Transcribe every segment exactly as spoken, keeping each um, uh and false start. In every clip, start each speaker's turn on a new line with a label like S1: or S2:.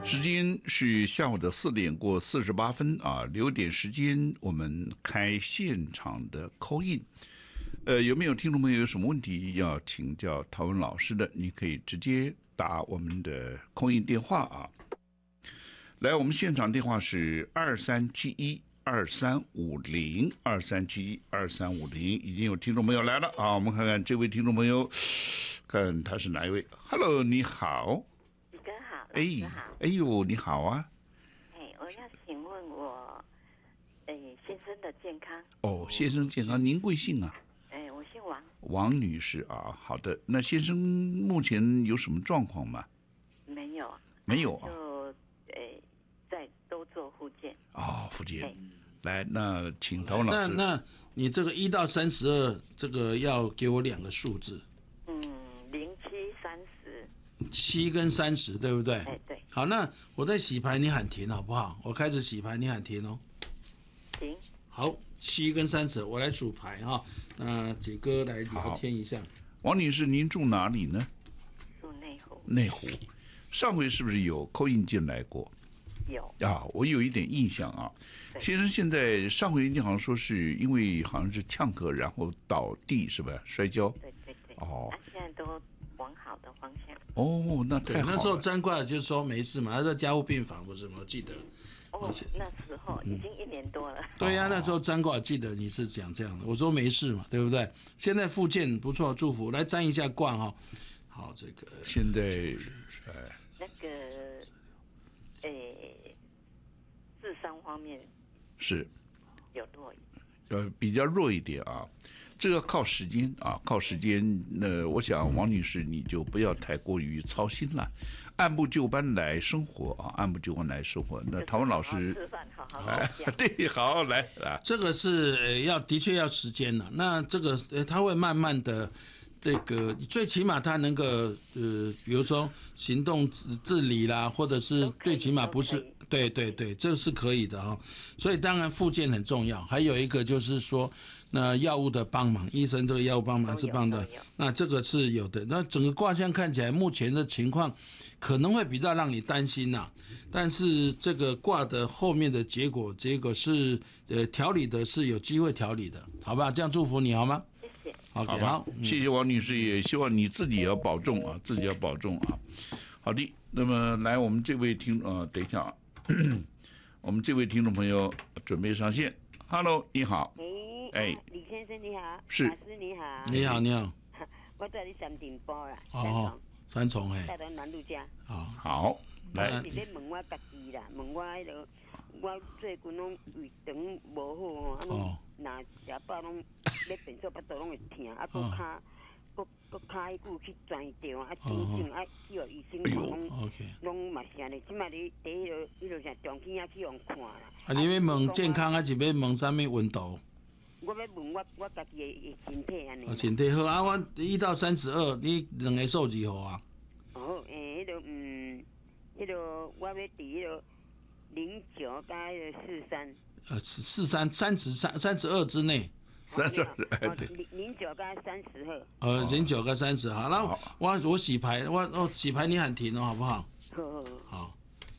S1: 时间是下午的四点过四十八分啊，留点时间我们开现场的 call in。呃，有没有听众朋友有什么问题要请教陶文老师的？你可以直接打我们的 call in 电话啊。来，我们现场电话是二三七一二三五零二三七一二三五零，已经有听众朋友来了啊。我们看看这位听众朋友，看他是哪一位 ？Hello， 你好。
S2: 你哥好，
S1: 哎，哎呦，你好啊！
S2: 哎，我要请问我，哎，先生的健康。
S1: 哦，先生健康，您贵姓啊？
S2: 哎，我姓王。
S1: 王女士啊，好的。那先生目前有什么状况吗？
S2: 没有。
S1: 没有啊。
S2: 就，哎，在都做复健。
S1: 哦，复健。来，那请陶文老师。
S3: 那那你这个一到三十二，这个要给我两个数字。
S2: 嗯，零七三十。
S3: 七跟三十，对不对？
S2: 哎，对。
S3: 好，那我在洗牌，你喊停好不好？我开始洗牌，你喊停哦。
S2: 停。
S3: 好，七跟三十，我来数牌哈。那几哥来聊天一下。
S1: 王女士，您住哪里呢？
S2: 住内湖。
S1: 内湖。上回是不是有扣印进来过？
S2: 有。
S1: 啊，我有一点印象啊。先生，现在上回你好像说是因为好像是呛咳，然后倒地是吧？摔跤。
S2: 对对对。
S1: 哦。
S2: 啊，现在都往好的方向。
S1: 哦，那太好了。
S3: 那时候占卦就是说没事嘛，他在加护病房不是吗？我记得。
S2: 哦，那时候已经一年多了。
S3: 嗯、对呀、啊，那时候占卦记得你是讲这样的，我说没事嘛，对不对？现在复健不错，祝福来占一下卦哈。好，这个
S1: 现在哎，
S2: 那个诶，智商方面
S1: 是
S2: 有弱一点，
S1: 呃，比较弱一点啊。这个靠时间啊，靠时间。那我想王女士你就不要太过于操心了，按部就班来生活啊，按部就班来生活。那陶文老师
S2: 吃饭好好
S1: 哎，对，好来啊，
S3: 这个是要的确要时间的。那这个呃，他会慢慢的。这个最起码他能够呃，比如说行动自自理啦，或者是最起码不是对对对，这是可以的哈、哦。所以当然复健很重要，还有一个就是说那药物的帮忙，医生这个药物帮忙是帮的，那这个是有的。那整个卦象看起来目前的情况可能会比较让你担心呐、啊，但是这个卦的后面的结果，结果是呃调理的是有机会调理的，好吧？这样祝福你好吗？
S2: 谢谢。
S3: 好，
S1: 好吧，
S3: 嗯、
S1: 谢谢王女士，也希望你自己要保重啊，自己要保重啊。好的，那么来我们这位听呃，等一下啊，我们这位听众朋友准备上线。Hello， 你好。
S4: 哎，李先生你好，
S1: 是。
S4: 老师你好。
S3: 你好，你好。
S4: 我在你三顶波啦，
S3: 哦，三重哎。
S4: 大同南路家。
S1: 好，好，来。
S4: 我是咧问我家己啦，问我迄个，我最近拢胃肠无好哦，啊拢若食饱拢咧便所巴肚拢会疼，啊搁骹搁搁骹迄久去转掉，啊真正啊去互医生看拢拢嘛是安尼，即摆你第迄个迄个啥中期啊去互看啦。
S3: 啊，你要问健康还是要问啥物温度？
S4: 我要问我我家己的身体安尼。
S3: 哦，身体好啊！我一到三十二，你两个数字好啊。
S4: 哦，诶，迄个嗯，迄个我要伫迄个零九加迄个四三。
S3: 呃，四三三十三三十二之内。
S1: 三十二，哎对。
S4: 零零九加三十号。
S3: 呃，零九跟三十好，那我我洗牌，我哦洗牌你喊停哦，好不好？
S4: 好。
S3: 好。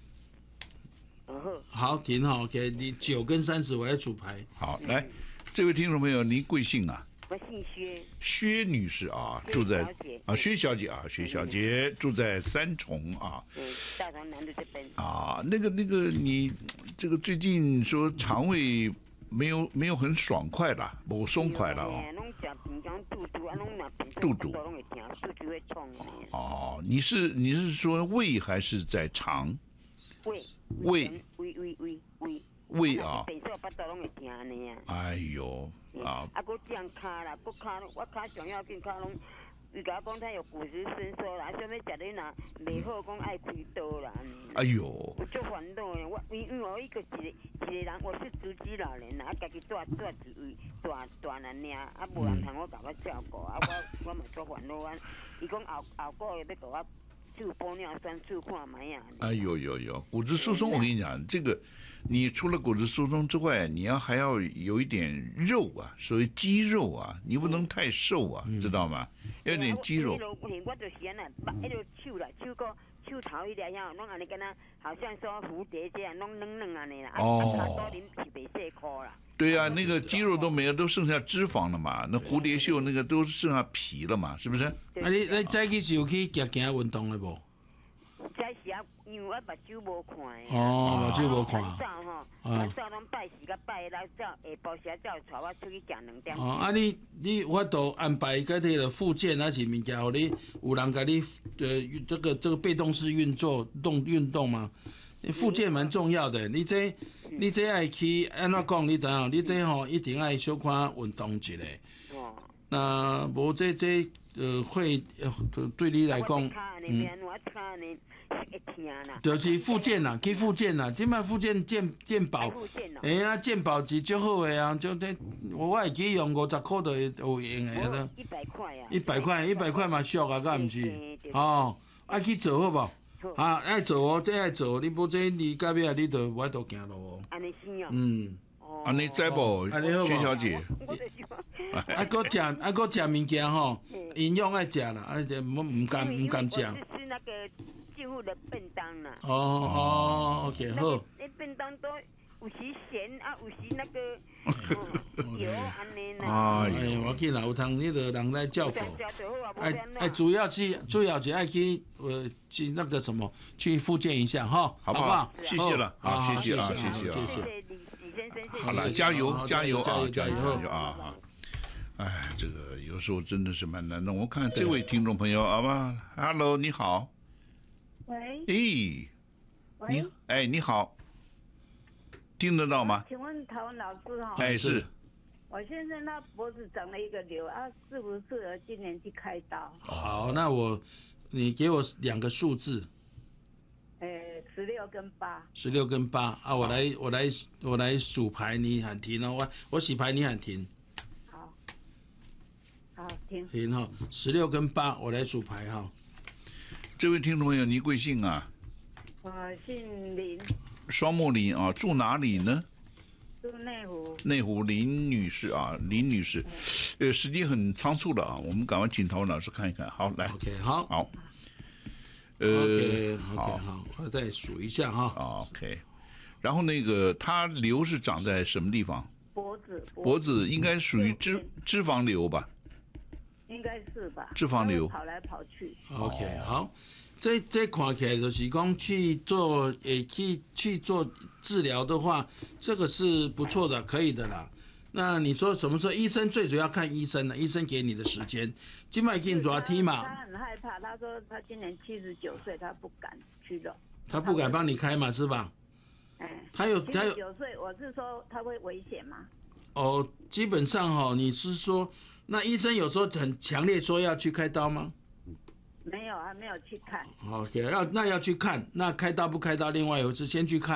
S4: 好。
S3: 好停好 ，OK， 你九跟三十我来数牌。
S1: 好，来。这位听众朋友，您贵姓啊？
S4: 我姓薛。
S1: 薛女士啊，住在啊，薛小姐啊，薛小姐住在三重啊。
S4: 嗯，大同南路这边。
S1: 啊，那个那个，你这个最近说肠胃没有没有很爽快啦，不松快了哦。
S4: 拢食平常肚肚啊，拢若
S1: 肚肚。
S4: 拢会疼，肚子会痛。
S1: 哦，你是你是说胃还是在肠？
S4: 胃。
S1: 胃。
S4: 胃胃胃胃。
S1: 胃啊，
S4: 便所巴肚拢会疼安尼啊。
S1: 哎呦啊！
S4: 啊，搁这样骹啦，搁骹，我骹上要紧，骹拢，伊甲我讲他有骨质疏松啦，想要食你若袂好，讲爱开刀啦。
S1: 哎呦！
S4: 我足烦恼的，我因因为我一个一个一个人，我是独居老人啦，啊，家己住住一位大大人尔，啊，无人通我甲我照顾，啊，我我嘛足烦恼啊。伊讲后后个月要甲我。做玻尿酸做看卖呀！
S1: 哎呦呦呦，骨质疏松，我跟你讲，这个你除了骨质疏松之外，你要还要有一点肉啊，所谓肌肉啊，你不能太瘦啊，嗯、知道吗？要有点肌肉。
S4: 我就是安那，把迄个手啦，手个手头迄个遐，拢安尼敢若好像说蝴蝶这样，拢软软安尼啦。
S1: 哦。
S4: 啊，肚里是袂细块啦。
S1: 对呀、啊，那个肌肉都没有，都剩下脂肪了嘛。那蝴蝶袖那个都剩下皮了嘛，是不是？
S3: 啊，你你早起是有去行行运动的无？
S4: 早时啊，因为我目睭无看的。
S3: 哦，目睭无看。
S4: 很早吼，很早拢拜四甲拜六早下晡时才带我出去行两点。
S3: 哦，啊你你有法度安排个迄个复健，还是物件，互你有人甲你呃这个这个被动式运作动运动吗？复健蛮重要的，你这你这爱去安怎讲？你知影？你这吼一定爱小可运动一下。哦。那无这这呃会呃对你来讲，嗯。就是复健啦，去复健啦，即摆复健健健保，哎呀健保是足好诶啊，就这我会记用五十箍就会有用诶啦。
S4: 一百块啊。
S3: 一百块，一百块嘛俗啊，敢毋是？哦，爱去做好无？啊，爱做哦，这爱做，你无这你隔壁你就无法度行路哦。
S4: 安尼是哦。
S3: 嗯。
S1: 安尼知无？薛小姐。
S4: 啊，
S3: 搁食啊，搁食物件吼，营养爱食啦，啊，就唔唔甘唔甘食。
S4: 我是吃那个政府的便当啦。
S3: 哦哦 ，OK 好。
S4: 那便当都有时咸啊，有时那个油安尼啦。
S3: 哎，我记啦，有通迄个人来照顾。哎哎，主要去主要就爱去呃去那个什么去复健一下哈，
S1: 好
S3: 不好？
S1: 谢谢了，好，谢谢啊，谢谢啊，
S4: 谢谢李李先生，谢谢。
S1: 好了，加油，加油啊，
S3: 加油
S1: 加油啊！哎，这个有时候真的是蛮难的。我看这位听众朋友，好吧 ，Hello， 你好。
S5: 喂。
S1: 咦。
S5: 喂。
S1: 你哎，你好。听得到吗？
S5: 请问陶文老师哈？
S1: 哎是。
S5: 我现在那脖子长了一个瘤啊，适不适合今年去开刀？
S3: 好，那我你给我两个数字。
S5: 呃，十六跟八。
S3: 十六跟八啊，我来我来我来数牌，你喊停哦，我我洗牌你喊停。
S5: 好。好停。
S3: 停哈，十六跟八，我来数牌哈。
S1: 这位听众朋友，你贵姓啊？
S5: 我姓林。
S1: 双木林啊，住哪里呢？
S5: 住内湖。
S1: 内湖林女士啊，林女士，呃，时间很仓促了啊，我们赶快请陶文老师看一看。好，来。
S3: OK， 好。
S1: 好。呃
S3: ，OK， 好，好，我再数一下哈。
S1: OK， 然后那个它瘤是长在什么地方？
S5: 脖子。
S1: 脖子应该属于脂脂肪瘤吧？
S5: 应该是吧。
S1: 脂肪瘤。
S5: 跑来跑去。
S3: OK， 好。这这看起来就是讲去做诶去去做治疗的话，这个是不错的，可以的啦。那你说什么时候？医生最主要看医生了，医生给你的时间。今麦进抓梯嘛。
S5: 他很害怕，他说他今年七十九岁，他不敢去了。
S3: 他不敢帮你开嘛，是吧？
S5: 哎。
S3: 他有他有。
S5: 七十九岁，我是说他会危险吗？
S3: 哦，基本上哈、哦，你是说那医生有时候很强烈说要去开刀吗？
S5: 没有，还没有去看。
S3: OK， 要那要去看，那开刀不开刀，另外一回事，先去看。